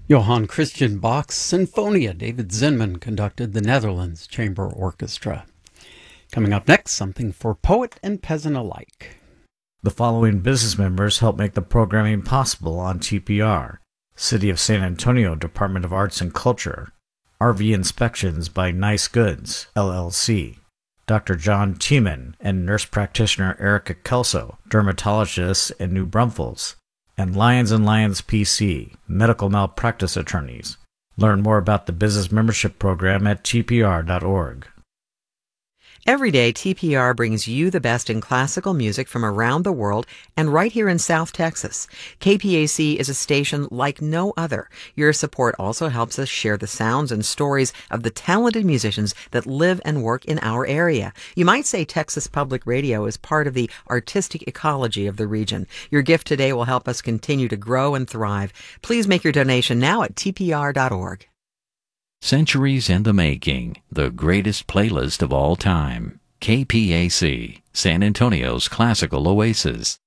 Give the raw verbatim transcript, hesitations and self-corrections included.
Johann Christian Bach's Sinfonia. David Zinman conducted the Netherlands Chamber Orchestra. Coming up next, something for poet and peasant alike. The following business members help make the programming possible on T P R. City of San Antonio Department of Arts and Culture. R V Inspections by Nice Goods, L L C. Doctor John Tiemann and nurse practitioner Erica Kelso, dermatologists in New Braunfels. And Lions and Lions P C, medical malpractice attorneys. Learn more about the business membership program at T P R dot org. Every day, T P R brings you the best in classical music from around the world and right here in South Texas. K P A C is a station like no other. Your support also helps us share the sounds and stories of the talented musicians that live and work in our area. You might say Texas Public Radio is part of the artistic ecology of the region. Your gift today will help us continue to grow and thrive. Please make your donation now at T P R dot org. Centuries in the Making, the greatest playlist of all time. K P A C, San Antonio's classical oasis.